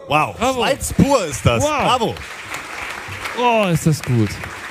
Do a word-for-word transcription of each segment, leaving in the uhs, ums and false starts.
Wow, Bravo. Schweiz pur ist das. Wow. Bravo. Oh, ist das gut.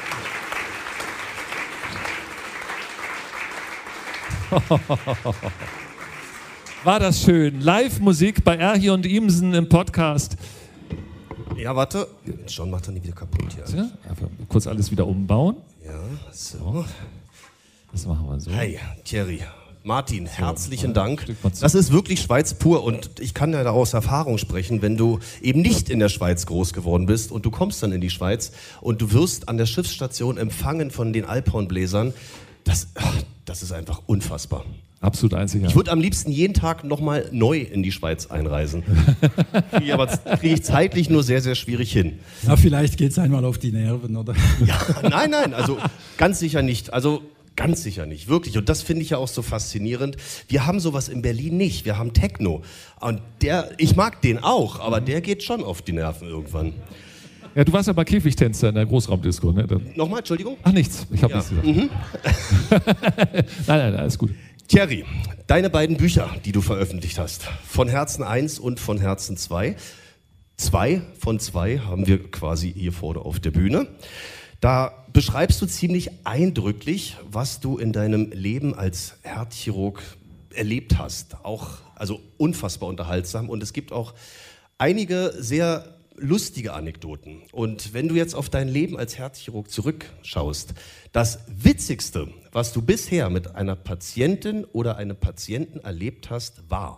War das schön. Live-Musik bei Erhi und Imsen im Podcast. Ja, warte. John macht dann nie wieder kaputt hier. Ja, einfach kurz alles wieder umbauen. Ja, so. Das machen wir so. Hey, Thierry. Martin, herzlichen ein Dank. Stück mal zu. Das ist wirklich Schweiz pur und ich kann ja da aus Erfahrung sprechen, wenn du eben nicht in der Schweiz groß geworden bist und du kommst dann in die Schweiz und du wirst an der Schiffsstation empfangen von den Alphornbläsern. Das, das ist einfach unfassbar. Absolut einzigartig. Ich würde am liebsten jeden Tag nochmal neu in die Schweiz einreisen. Kriege ich aber kriege ich zeitlich nur sehr, sehr schwierig hin. Ja, vielleicht geht es einmal auf die Nerven, oder? Ja, nein, nein, also ganz sicher nicht. Also ganz sicher nicht, wirklich. Und das finde ich ja auch so faszinierend. Wir haben sowas in Berlin nicht. Wir haben Techno. Und der, ich mag den auch, aber der geht schon auf die Nerven irgendwann. Ja, du warst ja bei Käfigtänzer in der Großraumdisco, ne? Dann- Nochmal, Entschuldigung? Ach, nichts. Ich habe Ja. nichts gesagt. nein, nein, nein, alles gut. Thierry, deine beiden Bücher, die du veröffentlicht hast, von Herzen eins und von Herzen zwei. Zwei von zwei haben wir quasi hier vorne auf der Bühne. Da beschreibst du ziemlich eindrücklich, was du in deinem Leben als Herzchirurg erlebt hast. Auch, also unfassbar unterhaltsam. Und es gibt auch einige sehr lustige Anekdoten. Und wenn du jetzt auf dein Leben als Herzchirurg zurückschaust, das Witzigste, was du bisher mit einer Patientin oder einem Patienten erlebt hast, war?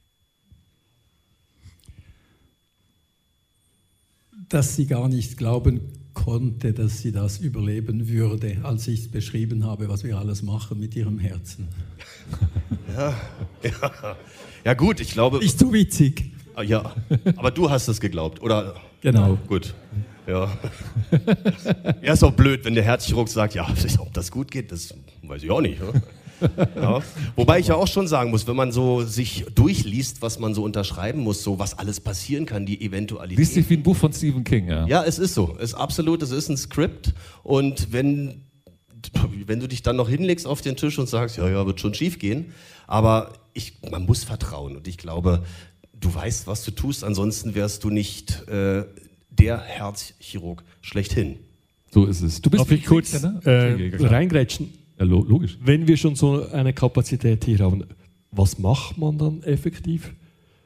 Dass sie gar nicht glauben konnte, dass sie das überleben würde, als ich beschrieben habe, was wir alles machen mit ihrem Herzen. Ja, ja. Ja gut, ich glaube... Nicht zu witzig. Ah, ja, aber du hast es geglaubt, oder? Genau. Gut, ja. Ja, ist auch blöd, wenn der Herzchirurg sagt, ja, ob das gut geht, das weiß ich auch nicht. Ne? Ja. Wobei ich ja auch schon sagen muss, wenn man so sich durchliest, was man so unterschreiben muss, so was alles passieren kann, die Eventualität. Liest dich wie ein Buch von Stephen King, ja. Ja, es ist so, es ist absolut, es ist ein Skript und wenn, wenn du dich dann noch hinlegst auf den Tisch und sagst, ja, ja, wird schon schief gehen, aber ich, man muss vertrauen und ich glaube, du weißt, was du tust, ansonsten wärst du nicht äh, der Herzchirurg schlechthin. So ist es. Du bist Darf ich kurz ne? äh, reingrätschen? Ja, lo- logisch. Wenn wir schon so eine Kapazität hier haben, was macht man dann effektiv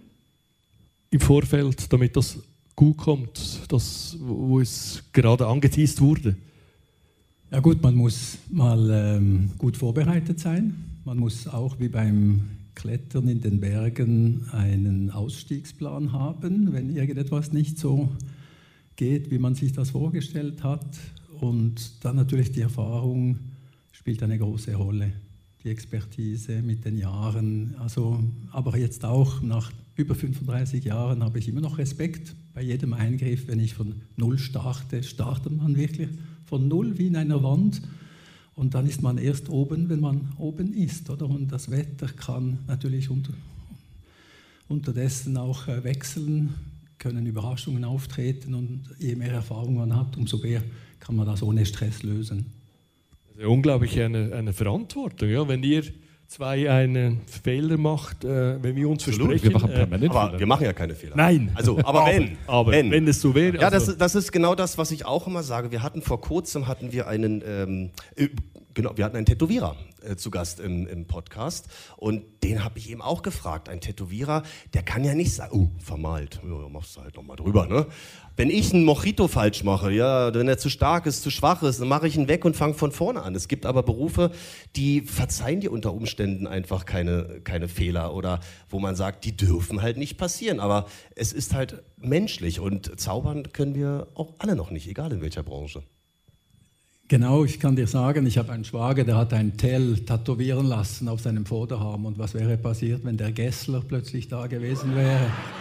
im Vorfeld, damit das gut kommt, das, wo es gerade angeteast wurde? Ja gut, man muss mal ähm, gut vorbereitet sein. Man muss auch wie beim Klettern in den Bergen einen Ausstiegsplan haben, wenn irgendetwas nicht so geht, wie man sich das vorgestellt hat. Und dann natürlich die Erfahrung spielt eine große Rolle. Die Expertise mit den Jahren. Also, aber jetzt auch nach über fünfunddreißig Jahren habe ich immer noch Respekt bei jedem Eingriff, wenn ich von Null starte. Startet man wirklich von Null wie in einer Wand. Und dann ist man erst oben, wenn man oben ist, oder? Und das Wetter kann natürlich unter, unterdessen auch äh, wechseln, können Überraschungen auftreten und je mehr Erfahrung man hat, umso mehr kann man das ohne Stress lösen. Das ist ja unglaublich eine, eine Verantwortung, ja? Wenn ihr zwei einen Fehler macht, äh, wenn wir uns versprechen. Wir machen permanent Aber Fehler. wir machen ja keine Fehler. Nein. Also, aber wenn. Aber wenn, wenn es so wäre. Ja, also, das, das ist genau das, was ich auch immer sage. Wir hatten vor kurzem hatten wir einen, ähm, äh, genau, wir hatten einen Tätowierer äh, zu Gast im, im Podcast und den habe ich eben auch gefragt. Ein Tätowierer, der kann ja nicht sagen, oh, vermalt, ja, machst du halt nochmal drüber, ne? Wenn ich einen Mojito falsch mache, ja, wenn er zu stark ist, zu schwach ist, dann mache ich ihn weg und fange von vorne an. Es gibt aber Berufe, die verzeihen dir unter Umständen einfach keine, keine Fehler oder wo man sagt, die dürfen halt nicht passieren. Aber es ist halt menschlich und zaubern können wir auch alle noch nicht, egal in welcher Branche. Genau, ich kann dir sagen, ich habe einen Schwager, der hat ein Tell tätowieren lassen auf seinem Vorderarm. Und was wäre passiert, wenn der Gessler plötzlich da gewesen wäre?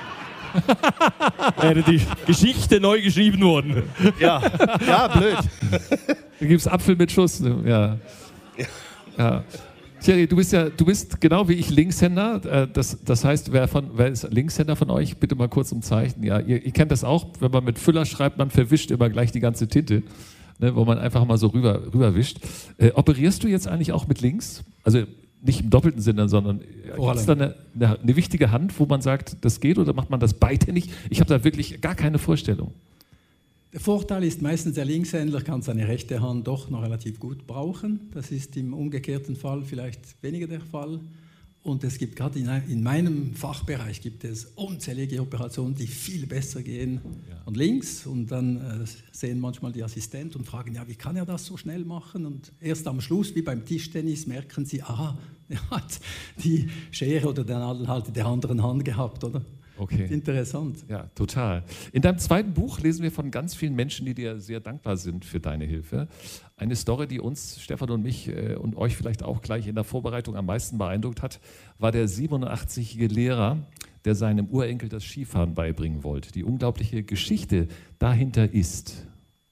wäre die Geschichte neu geschrieben worden. Ja, ja, blöd. Da gibt es Apfel mit Schuss. Ne? Ja. Ja. Thierry, du bist ja, du bist genau wie ich Linkshänder. Das, das heißt, wer, von, wer ist Linkshänder von euch? Bitte mal kurz umzeichnen. Ja, ihr, ihr kennt das auch, wenn man mit Füller schreibt, man verwischt immer gleich die ganze Tinte, ne, wo man einfach mal so rüber, rüber wischt. Äh, operierst du jetzt eigentlich auch mit links? Also nicht im doppelten Sinne, sondern gibt es da eine, eine, eine wichtige Hand, wo man sagt, das geht, oder macht man das beidhändig? Ich habe da wirklich gar keine Vorstellung. Der Vorteil ist meistens, der Linkshändler kann seine rechte Hand doch noch relativ gut brauchen. Das ist im umgekehrten Fall vielleicht weniger der Fall. Und es gibt gerade in, in meinem Fachbereich gibt es unzählige Operationen, die viel besser gehen ja. von links. Und dann äh, sehen manchmal die Assistenten und fragen, ja, wie kann er das so schnell machen? Und erst am Schluss, wie beim Tischtennis, merken sie, aha, er hat die Schere oder den Nadel halt in der anderen Hand gehabt, oder? Okay. Interessant. Ja, total. In deinem zweiten Buch lesen wir von ganz vielen Menschen, die dir sehr dankbar sind für deine Hilfe. Eine Story, die uns, Stefan und mich äh, und euch vielleicht auch gleich in der Vorbereitung am meisten beeindruckt hat, war der siebenundachtzigjährige Lehrer, der seinem Urenkel das Skifahren beibringen wollte. Die unglaubliche Geschichte dahinter ist: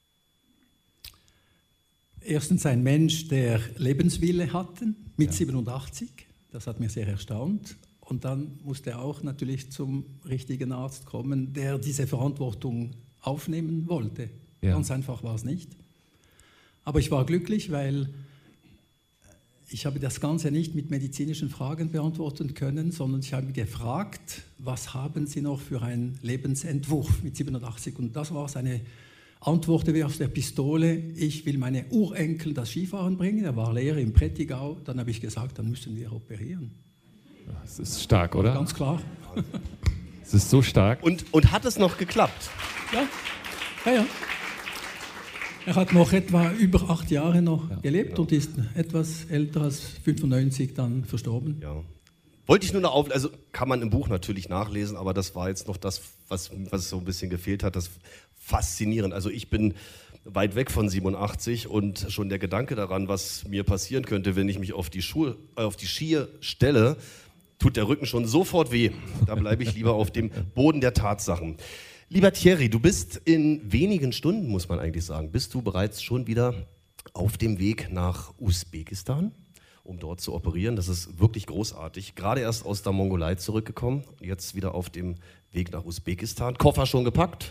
Erstens ein Mensch, der Lebenswille hatte, mit ja. siebenundachtzig. Das hat mich sehr erstaunt. Und dann musste er auch natürlich zum richtigen Arzt kommen, der diese Verantwortung aufnehmen wollte. Ja. Ganz einfach war es nicht. Aber ich war glücklich, weil ich habe das Ganze nicht mit medizinischen Fragen beantworten können, sondern ich habe gefragt, was haben Sie noch für einen Lebensentwurf mit siebenundachtzig? Und das war seine Antwort wie aus der Pistole: Ich will meine Urenkel das Skifahren bringen. Er war Lehrer im Prättigau. Dann habe ich gesagt, dann müssen wir operieren. Das ist stark, oder? Ganz klar. Es ist so stark. Und, und hat es noch geklappt? Ja, ja, ja. Er hat noch etwa über acht Jahre noch ja, gelebt genau. und ist etwas älter als fünfundneunzig dann verstorben. Ja. Wollte ich nur noch auf, also kann man im Buch natürlich nachlesen, aber das war jetzt noch das, was, was so ein bisschen gefehlt hat, das faszinierend. Also ich bin weit weg von siebenundachtzig und schon der Gedanke daran, was mir passieren könnte, wenn ich mich auf die Schuhe, auf die Skier stelle, tut der Rücken schon sofort weh. Da bleibe ich lieber auf dem Boden der Tatsachen. Lieber Thierry, du bist in wenigen Stunden, muss man eigentlich sagen, bist du bereits schon wieder auf dem Weg nach Usbekistan, um dort zu operieren. Das ist wirklich großartig. Gerade erst aus der Mongolei zurückgekommen, jetzt wieder auf dem Weg nach Usbekistan. Koffer schon gepackt?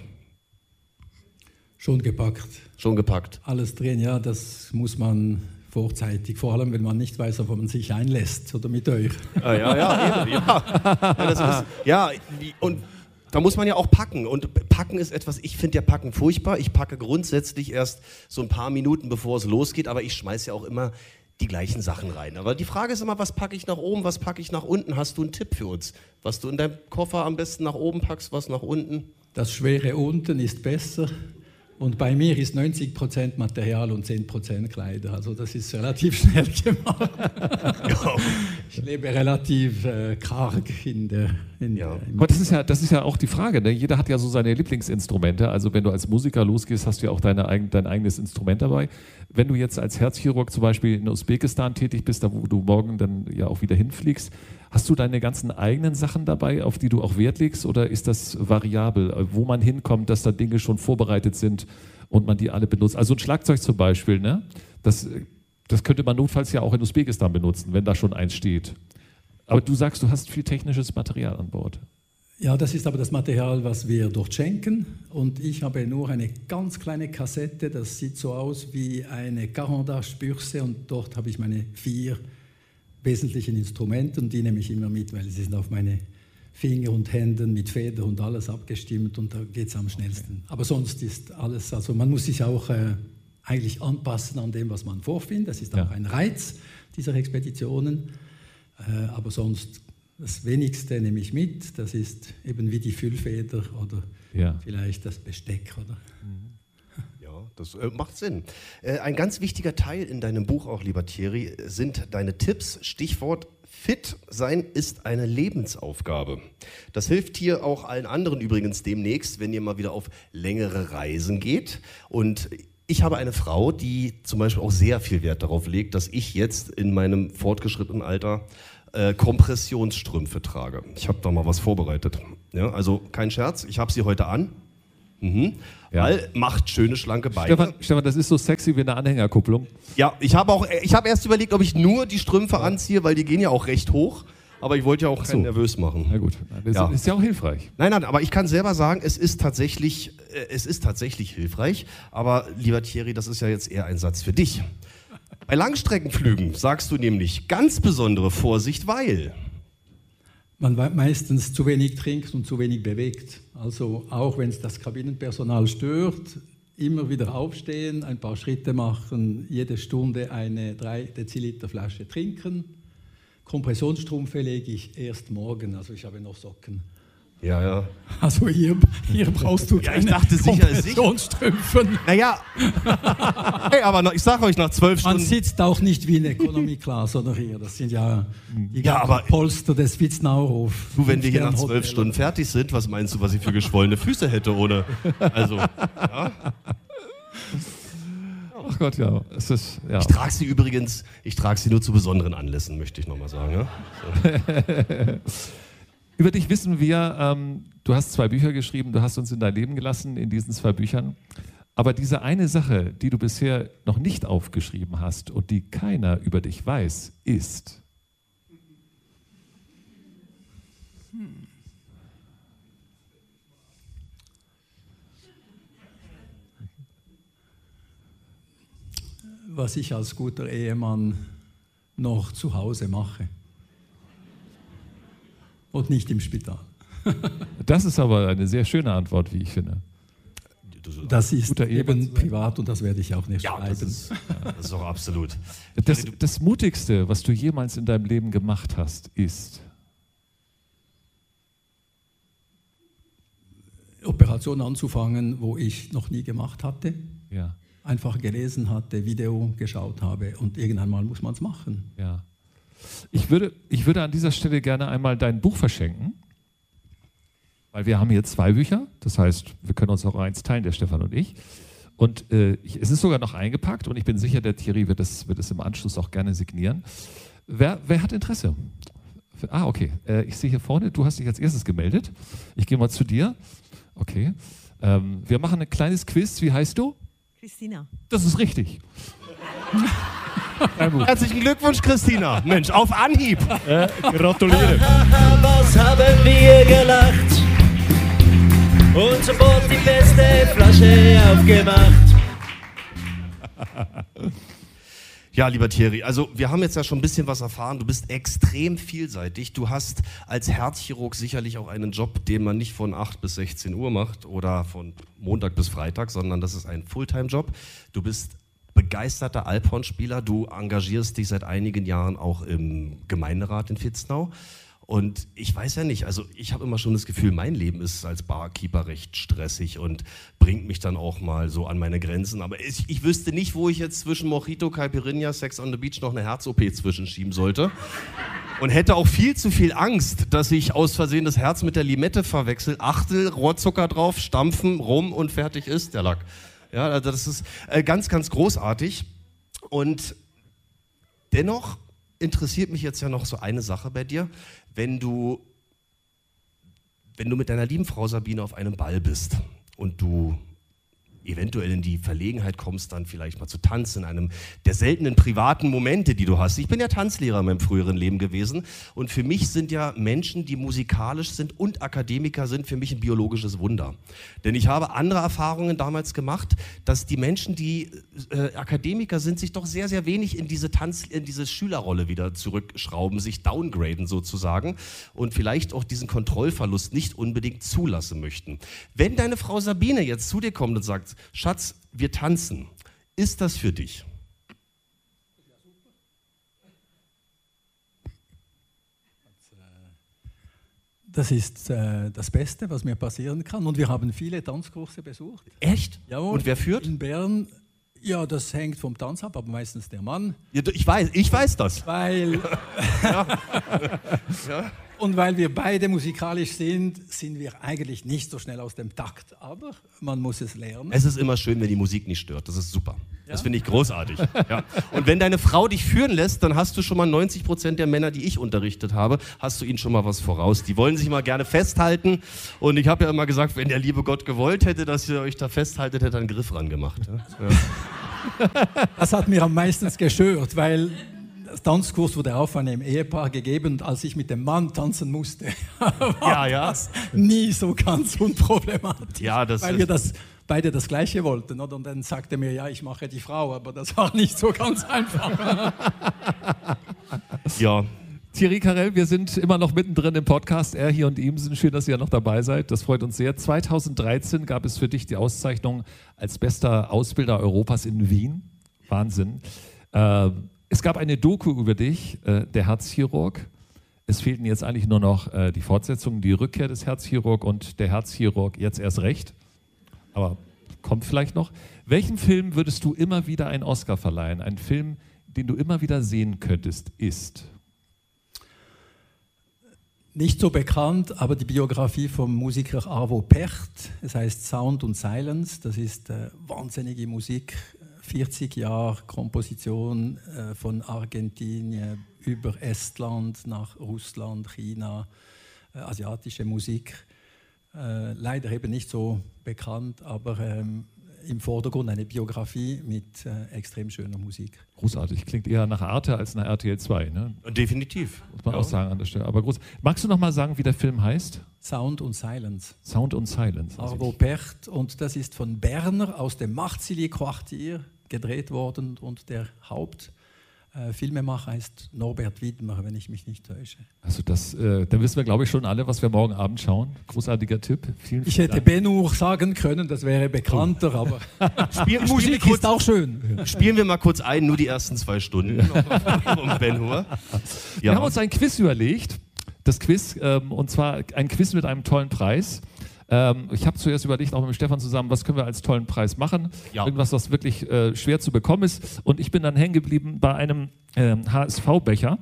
Schon gepackt. Schon gepackt. Alles drin, ja, das muss man vorzeitig, vor allem wenn man nicht weiß, ob man sich einlässt oder mit euch. Ah, ja, ja, eben, ja. Ja, das ist, ja, und da muss man ja auch packen. Und packen ist etwas, ich finde ja Packen furchtbar. Ich packe grundsätzlich erst so ein paar Minuten, bevor es losgeht, aber ich schmeiße ja auch immer die gleichen Sachen rein. Aber die Frage ist immer, was packe ich nach oben, was packe ich nach unten? Hast du einen Tipp für uns? Was du in deinem Koffer am besten nach oben packst, was nach unten? Das Schwere unten ist besser. Und bei mir ist neunzig Prozent Material und zehn Prozent Kleider. Also das ist relativ schnell gemacht. Ja. Ich lebe relativ äh, karg in der... In ja. der Aber das ist, ja, das ist ja auch die Frage. Ne? Jeder hat ja so seine Lieblingsinstrumente. Also wenn du als Musiker losgehst, hast du ja auch deine, dein eigenes Instrument dabei. Wenn du jetzt als Herzchirurg zum Beispiel in Usbekistan tätig bist, da wo du morgen dann ja auch wieder hinfliegst, hast du deine ganzen eigenen Sachen dabei, auf die du auch Wert legst, oder ist das variabel, wo man hinkommt, dass da Dinge schon vorbereitet sind und man die alle benutzt? Also ein Schlagzeug zum Beispiel, ne? das, das könnte man notfalls ja auch in Usbekistan benutzen, wenn da schon eins steht. Aber du sagst, du hast viel technisches Material an Bord. Ja, das ist aber das Material, was wir dort schenken. Und ich habe nur eine ganz kleine Kassette, das sieht so aus wie eine Carandache-Bürste, und dort habe ich meine vier wesentlichen Instrumente, und die nehme ich immer mit, weil sie sind auf meine Finger und Hände mit Feder und alles abgestimmt, und da geht es am schnellsten. Okay. Aber sonst ist alles, also man muss sich auch äh, eigentlich anpassen an dem, was man vorfindet. Das ist auch ja. ein Reiz dieser Expeditionen. Äh, aber sonst das Wenigste nehme ich mit. Das ist eben wie die Füllfeder oder ja. vielleicht das Besteck, oder? Ja, das äh, macht Sinn. Äh, ein ganz wichtiger Teil in deinem Buch auch, lieber Thierry, sind deine Tipps. Stichwort: Fit sein ist eine Lebensaufgabe. Das hilft hier auch allen anderen übrigens demnächst, wenn ihr mal wieder auf längere Reisen geht. Und ich habe eine Frau, die zum Beispiel auch sehr viel Wert darauf legt, dass ich jetzt in meinem fortgeschrittenen Alter äh, Kompressionsstrümpfe trage. Ich habe da mal was vorbereitet. Ja, also kein Scherz, ich habe sie heute an. Mhm. Ja. Weil macht schöne, schlanke Beine. Stefan, Stefan, das ist so sexy wie eine Anhängerkupplung. Ja, ich habe auch, ich habe erst überlegt, ob ich nur die Strümpfe anziehe, weil die gehen ja auch recht hoch. Aber ich wollte ja auch keinen so. nervös machen. Na gut, das ja. ist ja auch hilfreich. Nein, nein, aber ich kann selber sagen, es ist tatsächlich, äh, es ist tatsächlich hilfreich. Aber lieber Thierry, das ist ja jetzt eher ein Satz für dich. Bei Langstreckenflügen sagst du nämlich ganz besondere Vorsicht, weil man meistens zu wenig trinkt und zu wenig bewegt. Also auch wenn es das Kabinenpersonal stört, immer wieder aufstehen, ein paar Schritte machen, jede Stunde eine drei Deziliter Flasche trinken. Kompressionsstrümpfe lege ich erst morgen, also ich habe noch Socken. Ja, ja. Also hier, hier brauchst du ja, keine ich dachte sicher, Kompressionsstrümpfe. Naja, hey, aber noch, ich sage euch, nach zwölf Stunden... Man sitzt auch nicht wie in Economy Class, oder hier, das sind ja die ja, aber, Polster des Witznaurhof. Du, wenn wir hier nach zwölf Stunden fertig sind, was meinst du, was ich für geschwollene Füße hätte ohne... Also, ja... Ach Gott, ja. Es ist, ja. Ich trage sie übrigens, ich trage sie nur zu besonderen Anlässen, möchte ich nochmal sagen. Ja? So. Über dich wissen wir, ähm, du hast zwei Bücher geschrieben, du hast uns in dein Leben gelassen in diesen zwei Büchern. Aber diese eine Sache, die du bisher noch nicht aufgeschrieben hast und die keiner über dich weiß, ist... Hm. Was ich als guter Ehemann noch zu Hause mache. Und nicht im Spital. Das ist aber eine sehr schöne Antwort, wie ich finde. Das ist eben privat und das werde ich auch nicht ja, schreiben. Das ist, das ist auch absolut. Das, das Mutigste, was du jemals in deinem Leben gemacht hast, ist? Operationen anzufangen, wo ich noch nie gemacht hatte. Ja. Einfach gelesen hatte, Video geschaut habe und irgendwann mal muss man es machen. Ja. Ich würde, ich würde an dieser Stelle gerne einmal dein Buch verschenken, weil wir haben hier zwei Bücher, das heißt, wir können uns auch eins teilen, der Stefan und ich. Und äh, ich, es ist sogar noch eingepackt und ich bin sicher, der Thierry wird es, wird es im Anschluss auch gerne signieren. Wer, wer hat Interesse? Ah, okay. Äh, ich sehe hier vorne, du hast dich als erstes gemeldet. Ich gehe mal zu dir. Okay. Ähm, wir machen ein kleines Quiz. Wie heißt du? Christina. Das ist richtig. Herzlichen Glückwunsch, Christina. Mensch, auf Anhieb. Äh, gratuliere. Was haben wir gelacht und sofort die beste Flasche aufgemacht. Ja, lieber Thierry, also wir haben jetzt ja schon ein bisschen was erfahren. Du bist extrem vielseitig. Du hast als Herzchirurg sicherlich auch einen Job, den man nicht von acht bis sechzehn Uhr macht oder von Montag bis Freitag, sondern das ist ein Fulltime-Job. Du bist begeisterter Alphornspieler. Du engagierst dich seit einigen Jahren auch im Gemeinderat in Vitznau. Und ich weiß ja nicht, also ich habe immer schon das Gefühl, mein Leben ist als Barkeeper recht stressig und bringt mich dann auch mal so an meine Grenzen. Aber ich, ich wüsste nicht, wo ich jetzt zwischen Mojito, Caipirinha, Sex on the Beach noch eine Herz-O P zwischenschieben sollte. Und hätte auch viel zu viel Angst, dass ich aus Versehen das Herz mit der Limette verwechsel. Achtel, Rohrzucker drauf, stampfen, rum und fertig ist der Lack. Ja, also das ist äh, ganz, ganz großartig. Und dennoch interessiert mich jetzt ja noch so eine Sache bei dir. Wenn du, wenn du mit deiner lieben Frau Sabine auf einem Ball bist und du eventuell in die Verlegenheit kommst, dann vielleicht mal zu tanzen, in einem der seltenen privaten Momente, die du hast. Ich bin ja Tanzlehrer in meinem früheren Leben gewesen und für mich sind ja Menschen, die musikalisch sind und Akademiker sind, für mich ein biologisches Wunder. Denn ich habe andere Erfahrungen damals gemacht, dass die Menschen, die äh, Akademiker sind, sich doch sehr, sehr wenig in diese Tanz, in diese Schülerrolle wieder zurückschrauben, sich downgraden sozusagen und vielleicht auch diesen Kontrollverlust nicht unbedingt zulassen möchten. Wenn deine Frau Sabine jetzt zu dir kommt und sagt, Schatz, wir tanzen. Ist das für dich? Das ist äh, das Beste, was mir passieren kann. Und wir haben viele Tanzkurse besucht. Echt? Jawohl. Und wer führt? In Bern. Ja, das hängt vom Tanz ab, aber meistens der Mann. Ja, ich weiß, ich weiß das. Weil ja. Ja. Und weil wir beide musikalisch sind, sind wir eigentlich nicht so schnell aus dem Takt. Aber man muss es lernen. Es ist immer schön, wenn die Musik nicht stört. Das ist super. Ja? Das finde ich großartig. Ja. Und wenn deine Frau dich führen lässt, dann hast du schon mal neunzig Prozent der Männer, die ich unterrichtet habe, hast du ihnen schon mal was voraus. Die wollen sich mal gerne festhalten. Und ich habe ja immer gesagt, wenn der liebe Gott gewollt hätte, dass ihr euch da festhaltet, hätte er einen Griff ran gemacht. Ja. Das hat mir am meisten gestört, weil Tanzkurs wurde auch von einem Ehepaar gegeben und als ich mit dem Mann tanzen musste, war Ja, ja. das nie so ganz unproblematisch, Ja, das weil ist- wir das, beide das Gleiche wollten. Oder? Und dann sagte er mir, ja, ich mache die Frau, aber das war nicht so ganz einfach. Ja, Thierry Carrel, wir sind immer noch mittendrin im Podcast. Er hier und Ihmsen, schön, dass ihr noch dabei seid. Das freut uns sehr. zweitausenddreizehn gab es für dich die Auszeichnung als bester Ausbilder Europas in Wien. Wahnsinn. Äh, es gab eine Doku über dich, äh, der Herzchirurg. Es fehlten jetzt eigentlich nur noch äh, die Fortsetzung, die Rückkehr des Herzchirurg und der Herzchirurg jetzt erst recht. Aber kommt vielleicht noch. Welchen Film würdest du immer wieder einen Oscar verleihen? Ein Film, den du immer wieder sehen könntest, ist... Nicht so bekannt, aber die Biografie vom Musiker Arvo Pärt. Es heißt Sound und Silence. Das ist äh, wahnsinnige Musik. vierzig Jahre Komposition äh, von Argentinien über Estland nach Russland, China, äh, asiatische Musik. Äh, leider eben nicht so bekannt, aber ähm, im Vordergrund eine Biografie mit äh, extrem schöner Musik. Großartig. Klingt eher nach Arte als nach R T L zwei, ne? definitiv. Muss man Ja. auch sagen an der Stelle. Aber groß. Magst du noch mal sagen, wie der Film heißt? Sound und Silence. Sound und Silence. Also Arvo Pärt, und das ist von Berner aus dem Marzili-Quartier gedreht worden und der Hauptfilmemacher ist Norbert Widmer, wenn ich mich nicht täusche. also das, äh, da wissen wir, glaube ich, schon alle, was wir morgen Abend schauen. Großartiger Tipp. Vielen, Ich vielen hätte Dank. Ben-Hur sagen können, das wäre bekannter, aber Spiel, die spielen, wir Musik kurz, ist auch schön. spielen wir mal kurz ein, nur die ersten zwei Stunden um Ben-Hur. Wir Ja. haben uns ein Quiz überlegt. Das Quiz, ähm, und zwar ein Quiz mit einem tollen Preis. Ähm, ich habe zuerst überlegt, auch mit Stefan zusammen, was können wir als tollen Preis machen. Ja. Irgendwas, was wirklich äh, schwer zu bekommen ist. Und ich bin dann hängen geblieben bei einem ähm, H S V-Becher.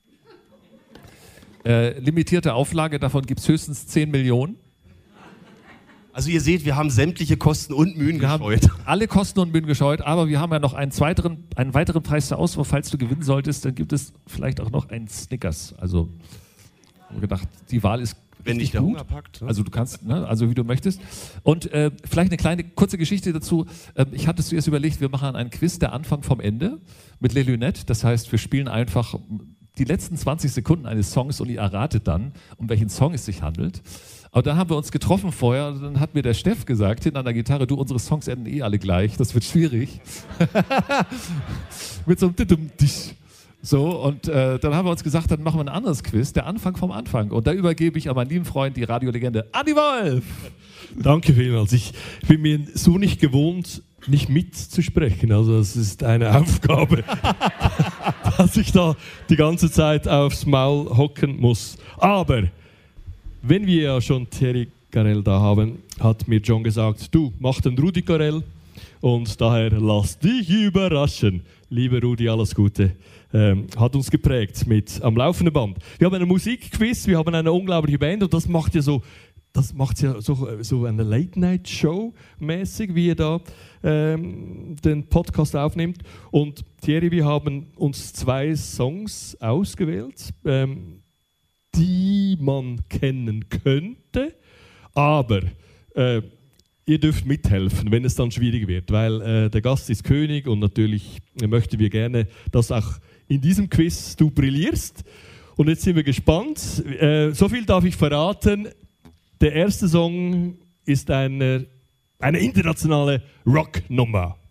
Äh, limitierte Auflage, davon gibt es höchstens zehn Millionen. Also ihr seht, wir haben sämtliche Kosten und Mühen Wir haben gescheut. alle Kosten und Mühen gescheut, aber wir haben ja noch einen, zweiteren, einen weiteren Preis zur Auswahl. Falls du gewinnen solltest, dann gibt es vielleicht auch noch einen Snickers. Also, haben wir gedacht, die Wahl ist Wenn richtig nicht der gut. Hunger packt. Ne? Also du kannst, ne, also wie du möchtest. Und äh, vielleicht eine kleine, kurze Geschichte dazu. Ähm, ich hatte zuerst überlegt, wir machen einen Quiz, der Anfang vom Ende mit Les Lunettes. Das heißt, wir spielen einfach die letzten zwanzig Sekunden eines Songs und ihr erratet dann, um welchen Song es sich handelt. Aber dann haben wir uns getroffen vorher und dann hat mir der Steff gesagt, hinten an der Gitarre, du, unsere Songs enden eh alle gleich, das wird schwierig. Mit so einem Titum-Tisch. So, und äh, dann haben wir uns gesagt, dann machen wir ein anderes Quiz, der Anfang vom Anfang. Und da übergebe ich an meinen lieben Freund, die Radiolegende Andi Wolf. Danke vielmals. Ich bin mir so nicht gewohnt, nicht mitzusprechen. Also es ist eine Aufgabe, dass ich da die ganze Zeit aufs Maul hocken muss. Aber wenn wir ja schon Thierry Carrel da haben, hat mir John gesagt, du, mach den Rudi Carrel und daher lass dich überraschen. Lieber Rudi, alles Gute. Ähm, hat uns geprägt mit am laufenden Band. Wir haben einen Musikquiz, wir haben eine unglaubliche Band und das macht ja so, das macht ja so, so eine Late-Night-Show mäßig, wie ihr da ähm, den Podcast aufnimmt. Und Thierry, wir haben uns zwei Songs ausgewählt, ähm, die man kennen könnte, aber äh, ihr dürft mithelfen, wenn es dann schwierig wird, weil äh, der Gast ist König und natürlich möchten wir gerne, dass auch in diesem Quiz du brillierst. Und jetzt sind wir gespannt. Äh, so viel darf ich verraten. Der erste Song ist eine, eine internationale Rocknummer.